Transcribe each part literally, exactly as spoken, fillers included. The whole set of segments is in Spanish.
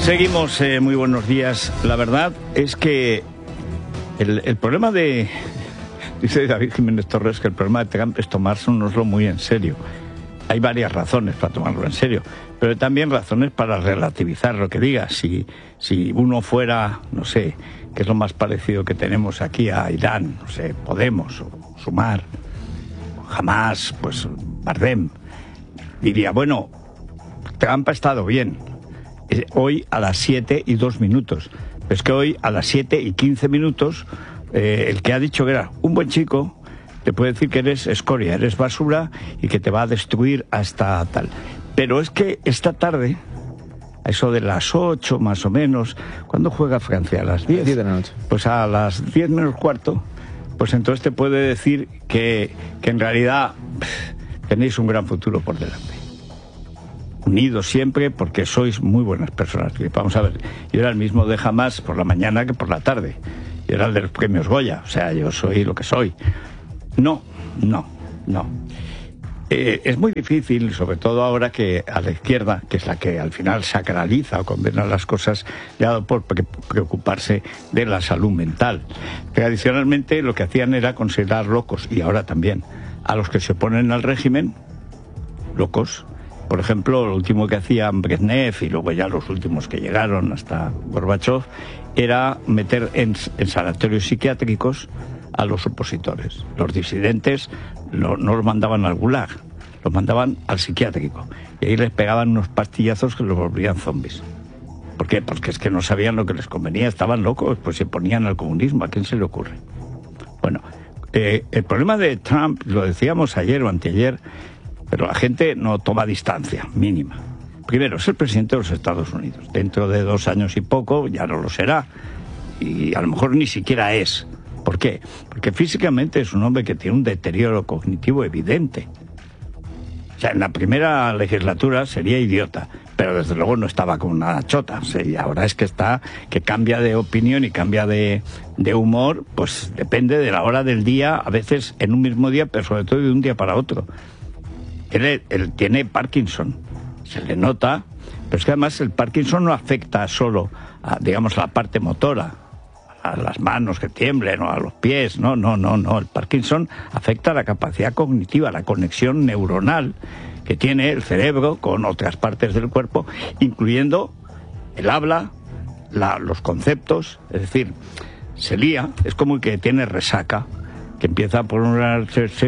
Seguimos, eh, muy buenos días. La verdad es que el, el problema de... Dice David Jiménez Torres que el problema de Trump es tomárnoslo muy en serio. Hay varias razones para tomarlo en serio, pero también razones para relativizar lo que diga. Si, si uno fuera, no sé, que es lo más parecido que tenemos aquí a Irán, no sé, Podemos o Sumar, Hamas, pues Bardem, diría, bueno, Trump ha estado bien. Hoy a las siete y dos minutos. Pero es que hoy a las siete y quince minutos, eh, el que ha dicho que era un buen chico, te puede decir que eres escoria, eres basura y que te va a destruir hasta tal. Pero es que esta tarde, a eso de las ocho más o menos, ¿cuándo juega Francia? ¿A las diez? diez de la noche. Pues a las diez menos cuarto, pues entonces te puede decir que, que en realidad pff, tenéis un gran futuro por delante. Unidos siempre porque sois muy buenas personas. Vamos a ver, yo era el mismo de Hamas por la mañana que por la tarde. Yo era el de los premios Goya, o sea, yo soy lo que soy. No, no, no. Eh, es muy difícil, sobre todo ahora que a la izquierda, que es la que al final sacraliza o condena las cosas, le ha dado por pre- preocuparse de la salud mental. Tradicionalmente lo que hacían era considerar locos, y ahora también, a los que se oponen al régimen, locos. Por ejemplo, lo último que hacían Brezhnev y luego ya los últimos que llegaron hasta Gorbachev era meter en, en sanatorios psiquiátricos a los opositores. Los disidentes lo, no los mandaban al gulag, los mandaban al psiquiátrico. Y ahí les pegaban unos pastillazos que los volvían zombies. ¿Por qué? Porque es que no sabían lo que les convenía, estaban locos, pues se ponían al comunismo. ¿A quién se le ocurre? Bueno, eh, el problema de Trump, lo decíamos ayer o anteayer, pero la gente no toma distancia, mínima. Primero, es el presidente de los Estados Unidos. Dentro de dos años y poco ya no lo será. Y a lo mejor ni siquiera es. ¿Por qué? Porque físicamente es un hombre que tiene un deterioro cognitivo evidente. O sea, en la primera legislatura sería idiota, pero desde luego no estaba con una chota. O sea, y ahora es que está, que cambia de opinión y cambia de, de humor, pues depende de la hora del día, a veces en un mismo día, pero sobre todo de un día para otro. Él, él tiene Parkinson, se le nota, pero es que además el Parkinson no afecta solo a, digamos, la parte motora, a las manos que tiemblen o a los pies, no, no, no, no. El Parkinson afecta a la capacidad cognitiva, la conexión neuronal que tiene el cerebro con otras partes del cuerpo, incluyendo el habla, la, los conceptos, es decir, se lía, es como el que tiene resaca, que empieza por una...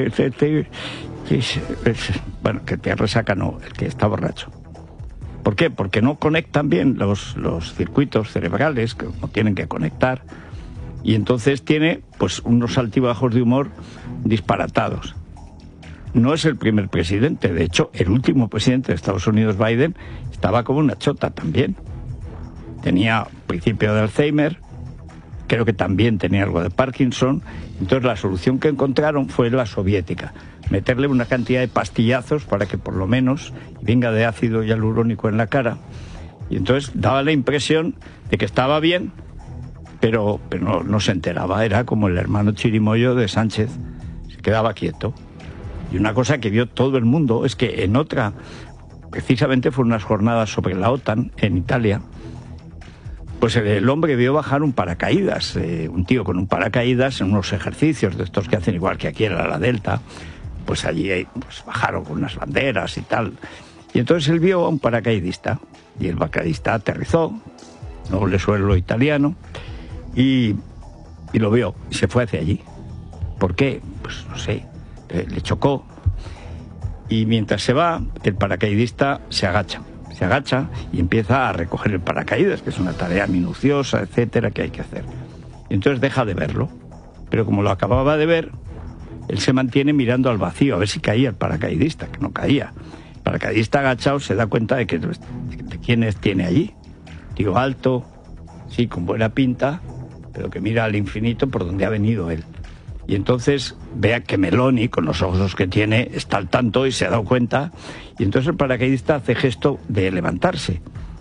Bueno, que te resaca no, el que está borracho. ¿Por qué? Porque no conectan bien los, los circuitos cerebrales, que no tienen que conectar, y entonces tiene pues unos altibajos de humor disparatados. No es el primer presidente, de hecho, el último presidente de Estados Unidos, Biden, estaba como una chota también. Tenía principio de Alzheimer, creo que también tenía algo de Parkinson. Entonces la solución que encontraron fue la soviética, meterle una cantidad de pastillazos para que por lo menos venga de ácido hialurónico en la cara, y entonces daba la impresión de que estaba bien, pero, pero no, no se enteraba. Era como el hermano chirimoyo de Sánchez, se quedaba quieto. Y una cosa que vio todo el mundo es que en otra, precisamente fue unas jornadas sobre la OTAN en Italia, pues el hombre vio bajar un paracaídas, eh, un tío con un paracaídas en unos ejercicios de estos que hacen igual que aquí en la Delta. Pues allí pues, bajaron con unas banderas y tal. Y entonces él vio a un paracaidista, y el paracaidista aterrizó, noble suelo italiano, y, y lo vio, y se fue hacia allí. ¿Por qué? Pues no sé, le, le chocó. Y mientras se va, el paracaidista se agacha. Se agacha y empieza a recoger el paracaídas, que es una tarea minuciosa, etcétera, que hay que hacer. Y entonces deja de verlo. Pero como lo acababa de ver, él se mantiene mirando al vacío, a ver si caía el paracaidista, que no caía. El paracaidista agachado se da cuenta de que de, de quién es, tiene allí. Tío alto, sí, con buena pinta, pero que mira al infinito por donde ha venido él. Y entonces vea que Meloni, con los ojos que tiene, está al tanto y se ha dado cuenta. Y entonces el paracaidista hace gesto de levantarse.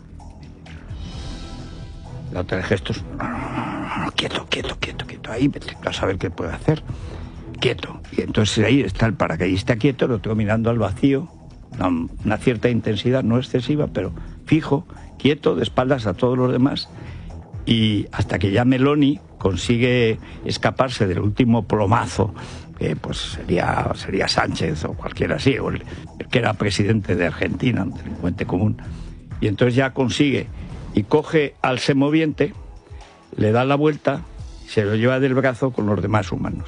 La otra de gestos, no, no, no, no, quieto, quieto, quieto, quieto. Ahí a saber qué puede hacer. Quieto. Y entonces ahí está el paracaidista quieto, el otro mirando al vacío, una, una cierta intensidad, no excesiva, pero fijo, quieto, de espaldas a todos los demás, y hasta que ya Meloni consigue escaparse del último plomazo, que pues sería, sería Sánchez o cualquiera así, o el, el que era presidente de Argentina, un delincuente común, y entonces ya consigue y coge al semoviente, le da la vuelta, se lo lleva del brazo con los demás humanos.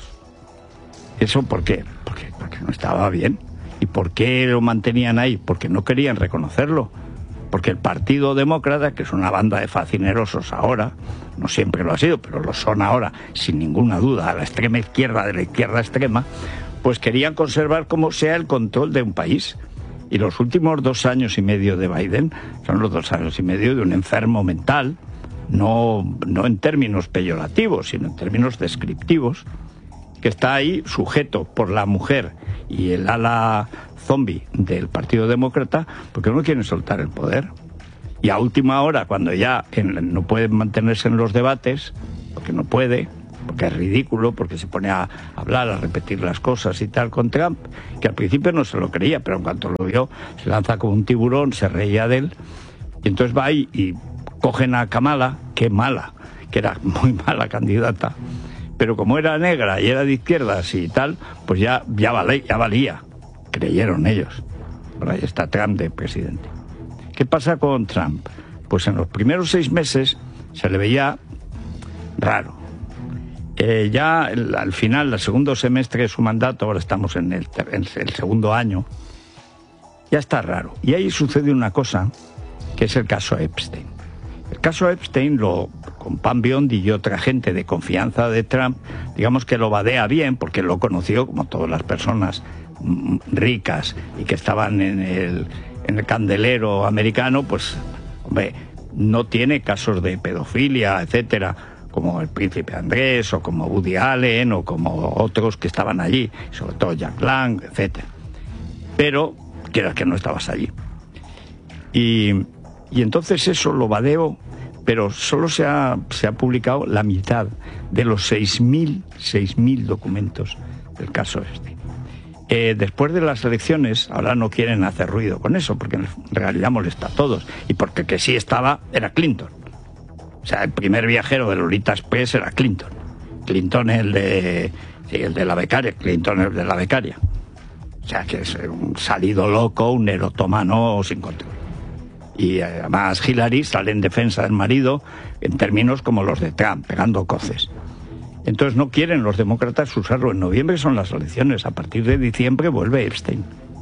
¿Eso por qué? Porque, porque no estaba bien. ¿Y por qué lo mantenían ahí? Porque no querían reconocerlo. Porque el Partido Demócrata, que es una banda de facinerosos ahora, no siempre lo ha sido, pero lo son ahora, sin ninguna duda, a la extrema izquierda de la izquierda extrema, pues querían conservar como sea el control de un país. Y los últimos dos años y medio de Biden son los dos años y medio de un enfermo mental, no, no en términos peyorativos, sino en términos descriptivos, que está ahí sujeto por la mujer y el ala zombie del Partido Demócrata, porque no quieren soltar el poder. Y a última hora, cuando ya en, no puede mantenerse en los debates, porque no puede, porque es ridículo, porque se pone a hablar, a repetir las cosas y tal con Trump, que al principio no se lo creía, pero en cuanto lo vio, se lanza como un tiburón, se reía de él, y entonces va ahí y cogen a Kamala, que mala, que era muy mala candidata, pero como era negra y era de izquierdas y tal, pues ya, ya, vale, ya valía, creyeron ellos. Por ahí está Trump de presidente. ¿Qué pasa con Trump? Pues en los primeros seis meses se le veía raro. Eh, ya el, al final, el segundo semestre de su mandato, ahora estamos en el, en el segundo año, ya está raro. Y ahí sucede una cosa, que es el caso Epstein. El caso Epstein, lo, con Pam Biondi y otra gente de confianza de Trump, digamos que lo badea bien, porque lo conoció como todas las personas mm, ricas y que estaban en el, en el candelero americano, pues, hombre, no tiene casos de pedofilia, etcétera, como el príncipe Andrés, o como Woody Allen, o como otros que estaban allí, sobre todo Jack Lang, etcétera. Pero, quieras que no estabas allí. Y, y entonces eso lo badeo, pero solo se ha, se ha publicado la mitad de los seis mil documentos del caso este. Eh, después de las elecciones, ahora no quieren hacer ruido con eso, porque en realidad molesta a todos, y porque el que sí estaba era Clinton. O sea, el primer viajero de Lolita Express era Clinton. Clinton el de, sí, el de la becaria, Clinton el de la becaria. O sea, que es un salido loco, un erotomano sin control. Y además Hillary sale en defensa del marido en términos como los de Trump, pegando coces. Entonces no quieren los demócratas usarlo. En noviembre son las elecciones, a partir de diciembre vuelve Epstein.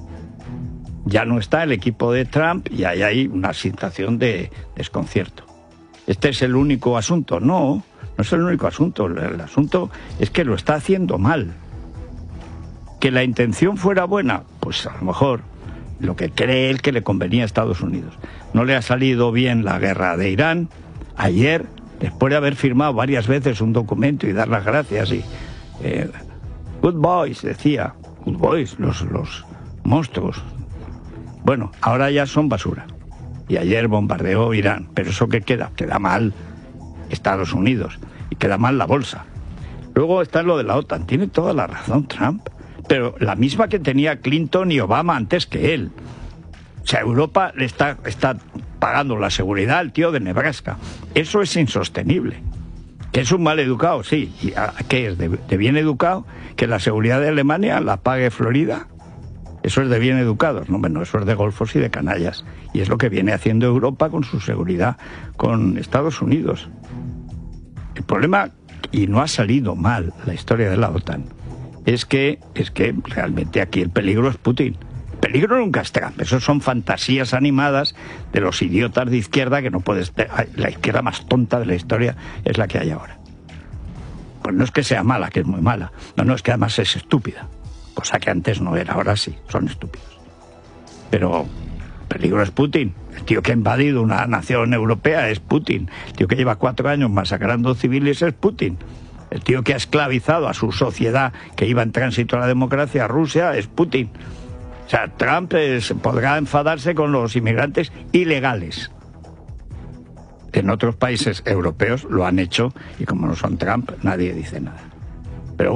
Ya no está el equipo de Trump y ahí hay una situación de desconcierto. ¿Este es el único asunto? No, no es el único asunto. El asunto es que lo está haciendo mal. ¿Que la intención fuera buena? Pues a lo mejor lo que cree él que le convenía a Estados Unidos. No le ha salido bien la guerra de Irán. Ayer, después de haber firmado varias veces un documento y dar las gracias, y eh, good boys, decía, good boys, los, los monstruos. Bueno, ahora ya son basura. Y ayer bombardeó Irán. Pero ¿eso qué queda? Queda mal Estados Unidos y queda mal la bolsa. Luego está lo de la OTAN. Tiene toda la razón Trump, pero la misma que tenía Clinton y Obama antes que él. O sea, Europa le está, está pagando la seguridad al tío de Nebraska. Eso es insostenible. ¿Que es un mal educado? Sí. ¿Y a, qué es? ¿De, de bien educado? ¿Que la seguridad de Alemania la pague Florida? Eso es de bien educados, no, bueno, eso es de golfos y de canallas. Y es lo que viene haciendo Europa con su seguridad con Estados Unidos. El problema, y no ha salido mal la historia de la OTAN, es que, es que realmente aquí el peligro es Putin. El peligro nunca es Trump. Eso son fantasías animadas de los idiotas de izquierda que no puedes... La izquierda más tonta de la historia es la que hay ahora. Pues no es que sea mala, que es muy mala. No, no, es que además es estúpida. Cosa que antes no era, ahora sí, son estúpidos. Pero el peligro es Putin. El tío que ha invadido una nación europea es Putin. El tío que lleva cuatro años masacrando civiles es Putin. El tío que ha esclavizado a su sociedad que iba en tránsito a la democracia, a Rusia, es Putin. O sea, Trump es, podrá enfadarse con los inmigrantes ilegales. En otros países europeos lo han hecho y como no son Trump, nadie dice nada. Pero bueno,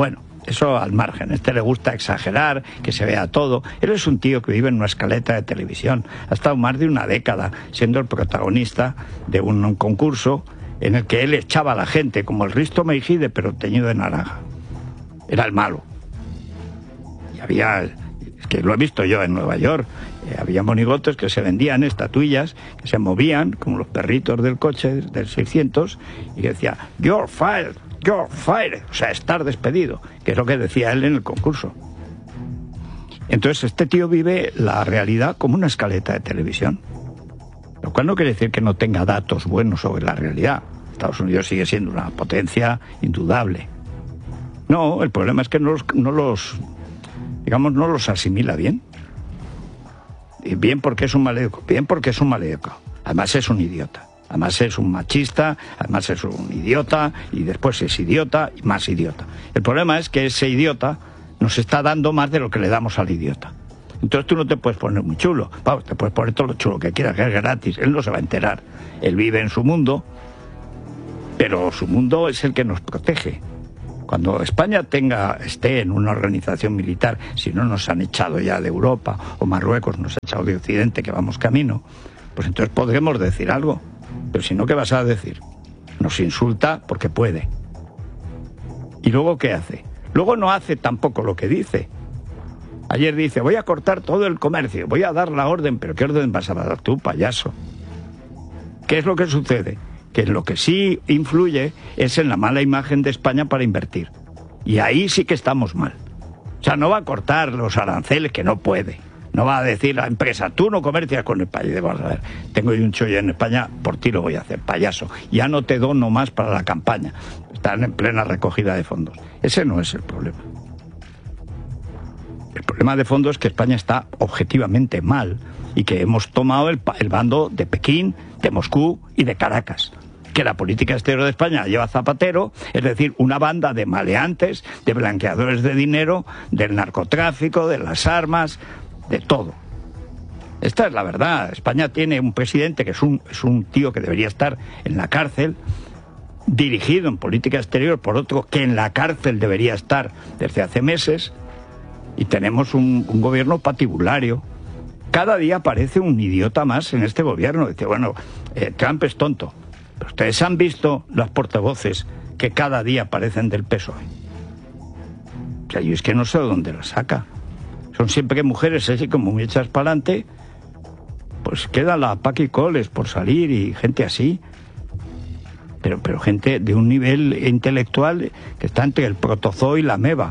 Eso al margen. A este le gusta exagerar, que se vea todo. Él es un tío que vive en una escaleta de televisión. Ha estado más de una década siendo el protagonista de un, un concurso en el que él echaba a la gente, como el Risto Mejide, pero teñido de naranja. Era el malo. Y había, es que lo he visto yo en Nueva York, eh, había monigotes que se vendían, estatuillas, que se movían, como los perritos del coche del seiscientos, y que decía, you're fired, you're fired, o sea, estar despedido, que es lo que decía él en el concurso. Entonces este tío vive la realidad como una escaleta de televisión, lo cual no quiere decir que no tenga datos buenos sobre la realidad. Estados Unidos sigue siendo una potencia indudable. No, el problema es que no los, no los digamos, no los asimila bien. Y bien porque es un maleducado, bien porque es un maleducado. Además es un idiota. Además es un machista, además es un idiota, y después es idiota y más idiota. El problema es que ese idiota nos está dando más de lo que le damos al idiota. Entonces tú no te puedes poner muy chulo. Vamos, te puedes poner todo lo chulo que quieras, que es gratis. Él no se va a enterar. Él vive en su mundo, pero su mundo es el que nos protege. Cuando España tenga, esté en una organización militar, si no nos han echado ya de Europa, o Marruecos nos ha echado de Occidente, que vamos camino, pues entonces podremos decir algo. Pero si no, ¿qué vas a decir? Nos insulta porque puede. ¿Y luego qué hace? Luego no hace tampoco lo que dice. Ayer dice, voy a cortar todo el comercio, voy a dar la orden, pero ¿qué orden vas a dar tú, payaso? ¿Qué es lo que sucede? Que lo que sí influye es en la mala imagen de España para invertir. Y ahí sí que estamos mal. O sea, no va a cortar los aranceles, que no puede. No va a decir a la empresa, tú no comercias con el país. Vamos a ver, tengo yo un chollo en España, por ti lo voy a hacer, payaso. Ya no te dono más para la campaña. Están en plena recogida de fondos. Ese no es el problema. El problema de fondo es que España está objetivamente mal y que hemos tomado el, el bando de Pekín, de Moscú y de Caracas. Que la política exterior de España lleva Zapatero, es decir, una banda de maleantes, de blanqueadores de dinero, del narcotráfico, de las armas, de todo. Esta es la verdad. España tiene un presidente que es un, es un tío que debería estar en la cárcel, dirigido en política exterior por otro que en la cárcel debería estar desde hace meses, y tenemos un, un gobierno patibulario. Cada día aparece un idiota más en este gobierno. Dice, bueno, eh, Trump es tonto. Pero ustedes han visto las portavoces que cada día aparecen del P S O E. O sea, yo es que no sé de dónde las saca. Son siempre mujeres así como muy echas para adelante. Pues queda la Paqui Coles por salir y gente así. Pero, pero gente de un nivel intelectual que está entre el protozoo y la ameba.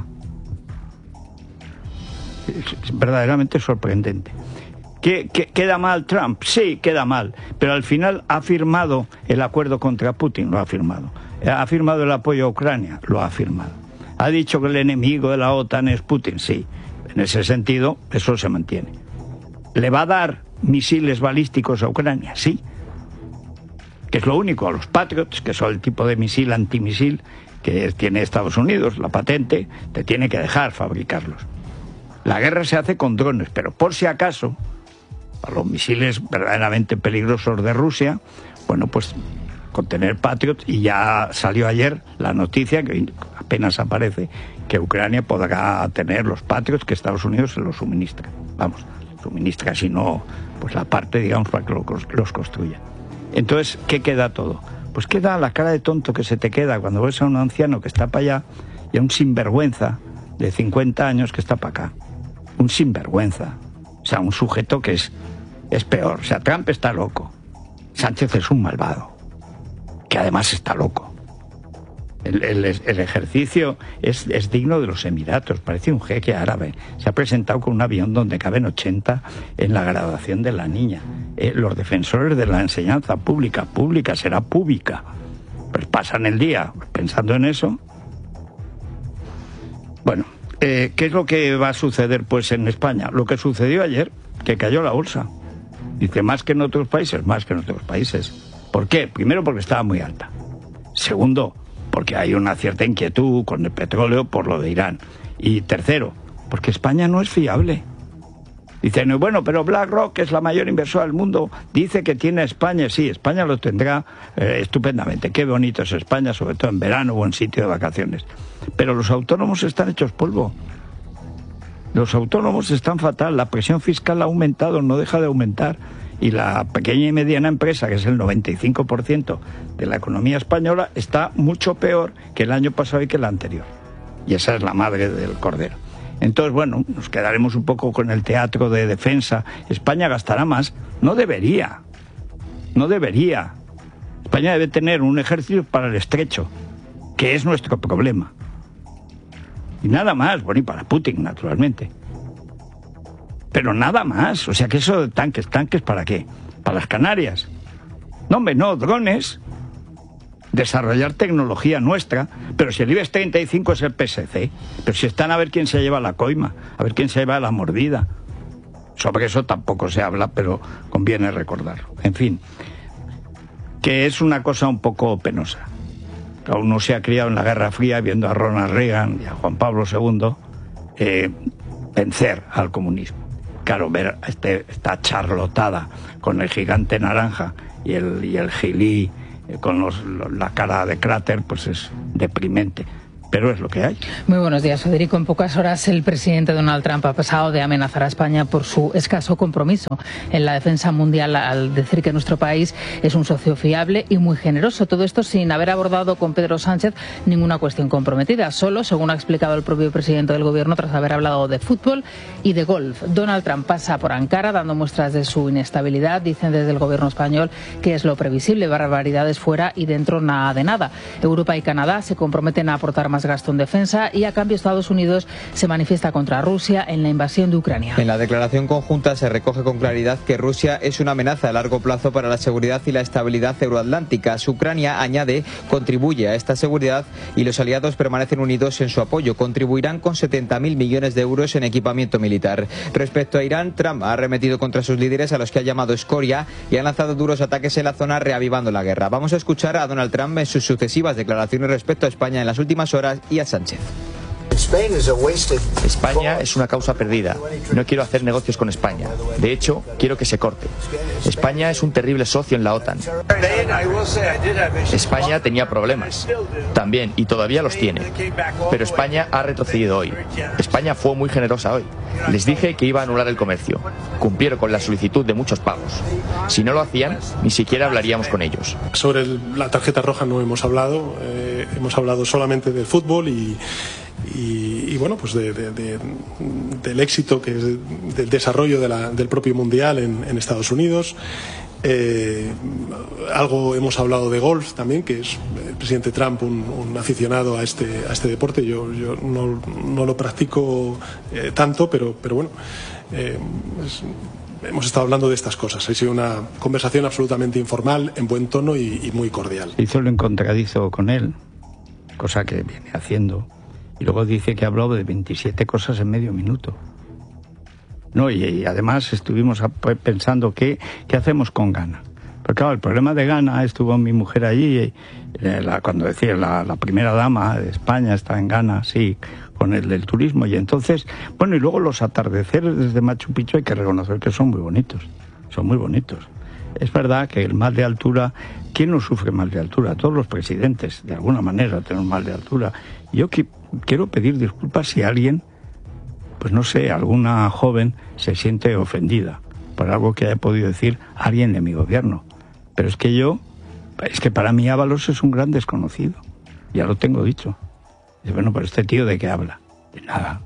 Es verdaderamente sorprendente. ¿Qué, qué, ¿Queda mal Trump? Sí, queda mal. Pero al final ha firmado el acuerdo contra Putin, lo ha firmado. Ha firmado el apoyo a Ucrania, lo ha firmado. Ha dicho que el enemigo de la OTAN es Putin, sí. En ese sentido, eso se mantiene. ¿Le va a dar misiles balísticos a Ucrania? Sí. Que es lo único. A los Patriots, que son el tipo de misil antimisil que tiene Estados Unidos, la patente, te tiene que dejar fabricarlos. La guerra se hace con drones, pero por si acaso, a los misiles verdaderamente peligrosos de Rusia, bueno, pues con tener Patriot, y ya salió ayer la noticia, que apenas aparece, que Ucrania podrá tener los Patriots que Estados Unidos se los suministra. Vamos, suministra, si no, pues la parte, digamos, para que los construya. Entonces, ¿qué queda todo? Pues queda la cara de tonto que se te queda cuando ves a un anciano que está para allá y a un sinvergüenza de cincuenta años que está para acá. Un sinvergüenza. O sea, un sujeto que es, es peor. O sea, Trump está loco. Sánchez es un malvado, que además está loco. El, el, el ejercicio es, es digno de los Emiratos, parece un jeque árabe. Se ha presentado con un avión donde caben ochenta en la graduación de la niña. Eh, los defensores de la enseñanza pública, pública será pública. Pues pasan el día pensando en eso. Bueno, eh, ¿qué es lo que va a suceder pues en España? Lo que sucedió ayer, que cayó la bolsa. Dice, más que en otros países, más que en otros países. ¿Por qué? Primero, porque estaba muy alta. Segundo, porque hay una cierta inquietud con el petróleo por lo de Irán. Y tercero, porque España no es fiable. Dicen, bueno, pero BlackRock, que es la mayor inversora del mundo, dice que tiene a España. Sí, España lo tendrá eh, estupendamente. Qué bonito es España, sobre todo en verano o en sitio de vacaciones. Pero los autónomos están hechos polvo. Los autónomos están fatal. La presión fiscal ha aumentado, no deja de aumentar. Y la pequeña y mediana empresa, que es el noventa y cinco por ciento de la economía española, está mucho peor que el año pasado y que el anterior. Y esa es la madre del cordero. Entonces, bueno, nos quedaremos un poco con el teatro de defensa. España gastará más. No debería. No debería. España debe tener un ejército para el estrecho, que es nuestro problema. Y nada más. Bueno, y para Putin, naturalmente. Pero nada más. O sea, que eso de tanques, ¿tanques para qué? ¿Para las Canarias? No, hombre, no, drones. Desarrollar tecnología nuestra, pero si el IBEX treinta y cinco es el P S C, pero si están a ver quién se lleva la coima, a ver quién se lleva la mordida. Sobre eso tampoco se habla, pero conviene recordarlo. En fin, que es una cosa un poco penosa. Uno se ha criado en la Guerra Fría viendo a Ronald Reagan y a Juan Pablo segundo eh, vencer al comunismo. Claro, ver este, esta charlotada con el gigante naranja y el, y el gilí con los, la cara de cráter, pues es deprimente. Pero es lo que hay. Muy buenos días, Federico. En pocas horas el presidente Donald Trump ha pasado de amenazar a España por su escaso compromiso en la defensa mundial al decir que nuestro país es un socio fiable y muy generoso. Todo esto sin haber abordado con Pedro Sánchez ninguna cuestión comprometida. Solo, según ha explicado el propio presidente del gobierno, tras haber hablado de fútbol y de golf. Donald Trump pasa por Ankara dando muestras de su inestabilidad. Dicen desde el gobierno español que es lo previsible. Barbaridades fuera y dentro nada de nada. Europa y Canadá se comprometen a aportar más gasto en defensa y a cambio Estados Unidos se manifiesta contra Rusia en la invasión de Ucrania. En la declaración conjunta se recoge con claridad que Rusia es una amenaza a largo plazo para la seguridad y la estabilidad euroatlántica. Ucrania, añade, contribuye a esta seguridad y los aliados permanecen unidos en su apoyo. Contribuirán con setenta mil millones de euros en equipamiento militar. Respecto a Irán, Trump ha arremetido contra sus líderes, a los que ha llamado escoria, y ha lanzado duros ataques en la zona, reavivando la guerra. Vamos a escuchar a Donald Trump en sus sucesivas declaraciones respecto a España en las últimas horas y a Sánchez. España es una causa perdida. No quiero hacer negocios con España. De hecho, quiero que se corte. España es un terrible socio en la OTAN. España tenía problemas. También, y todavía los tiene. Pero España ha retrocedido hoy. España fue muy generosa hoy. Les dije que iba a anular el comercio. Cumplieron con la solicitud de muchos pagos. Si no lo hacían, ni siquiera hablaríamos con ellos. Sobre el, la tarjeta roja no hemos hablado. Eh, hemos hablado solamente del fútbol y... Y, y bueno, pues de, de, de, del éxito, que es del desarrollo de la, del propio Mundial en, en Estados Unidos. Eh, algo hemos hablado de golf también, que es el presidente Trump un, un aficionado a este, a este deporte. Yo, yo no, no lo practico eh, tanto, pero, pero bueno, eh, es, hemos estado hablando de estas cosas. Ha sido una conversación absolutamente informal, en buen tono y, y muy cordial. Hizo lo encontradizo con él, cosa que viene haciendo. Y luego dice que ha hablado de veintisiete cosas en medio minuto. No, y, y además estuvimos pensando qué, qué hacemos con Ghana. Pero claro, el problema de Ghana, estuvo mi mujer allí, y, eh, la, cuando decía la, la primera dama de España está en Ghana, sí, con el del turismo. Y entonces, bueno, y luego los atardeceres desde Machu Picchu hay que reconocer que son muy bonitos, son muy bonitos. Es verdad que el mal de altura, ¿quién no sufre mal de altura? Todos los presidentes, de alguna manera, tienen mal de altura. Yo que, quiero pedir disculpas si alguien, pues no sé, alguna joven se siente ofendida por algo que haya podido decir alguien de mi gobierno. Pero es que yo, es que para mí Ábalos es un gran desconocido. Ya lo tengo dicho. Y bueno, pero este tío, ¿de qué habla? De nada.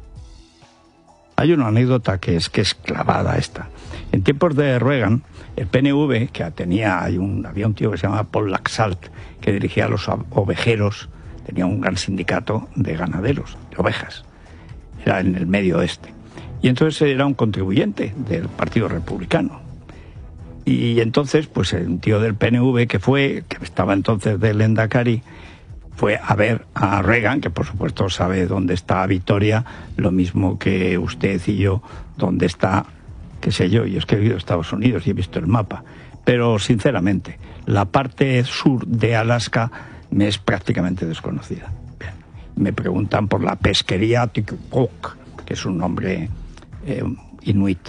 Hay una anécdota que es que es clavada esta. En tiempos de Reagan, el P N V, que tenía, hay un, había un tío que se llamaba Paul Laxalt, que dirigía a los ovejeros, tenía un gran sindicato de ganaderos, de ovejas. Era en el medio oeste. Y entonces era un contribuyente del Partido Republicano. Y entonces, pues un tío del P N V que fue, que estaba entonces de Lendakari, fue a ver a Reagan, que por supuesto sabe dónde está Vitoria, lo mismo que usted y yo, dónde está, qué sé yo, yo es que he vivido en Estados Unidos y he visto el mapa. Pero sinceramente, la parte sur de Alaska me es prácticamente desconocida. Bien. Me preguntan por la pesquería Tikupok, que es un nombre eh, inuit.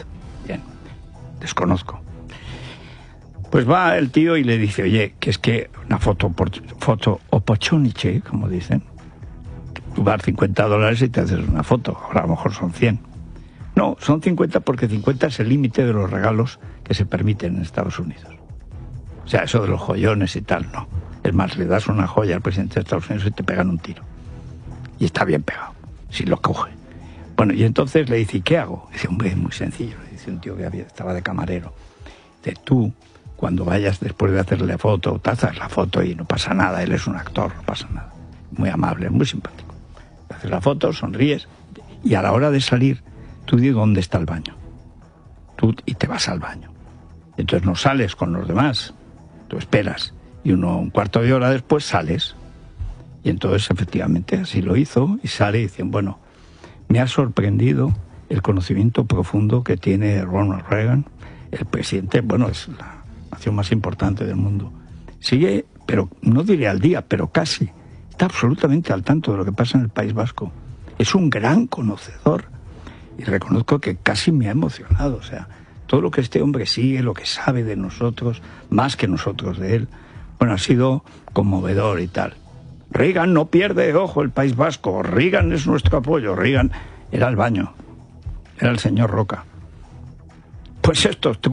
Bien, desconozco. Pues va el tío y le dice, oye, que es que una foto, foto opportunity, como dicen, tú vas cincuenta dólares y te haces una foto, ahora a lo mejor son cien. No, son cincuenta porque cincuenta es el límite de los regalos que se permiten en Estados Unidos. O sea, eso de los joyones y tal, no. Es más, le das una joya al presidente de Estados Unidos y te pegan un tiro. Y está bien pegado, si lo coge. Bueno, y entonces le dice, ¿y qué hago? Dice, hombre, es muy sencillo. Le dice un tío que había, estaba de camarero. Dice, tú, cuando vayas después de hacerle foto, te haces la foto y no pasa nada, él es un actor, no pasa nada. Muy amable, muy simpático. Te haces la foto, sonríes, y a la hora de salir, tú dices dónde está el baño. Tú, y te vas al baño. Entonces no sales con los demás, tú esperas, y uno, un cuarto de hora después sales. Y entonces efectivamente así lo hizo, y sale y dicen, bueno, me ha sorprendido el conocimiento profundo que tiene Ronald Reagan, el presidente, bueno, es la nación más importante del mundo. Sigue, pero no diré al día, pero casi. Está absolutamente al tanto de lo que pasa en el País Vasco. Es un gran conocedor. Y reconozco que casi me ha emocionado. O sea, todo lo que este hombre sigue, lo que sabe de nosotros, más que nosotros de él, bueno, ha sido conmovedor y tal. Reagan no pierde, ojo, el País Vasco. Reagan es nuestro apoyo. Reagan era el baño. Era el señor Roca. Pues esto...